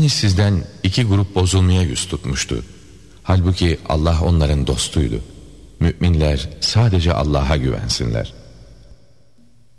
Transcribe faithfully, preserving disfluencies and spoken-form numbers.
Hani sizden iki grup bozulmaya yüz tutmuştu. Halbuki Allah onların dostuydu. Müminler sadece Allah'a güvensinler.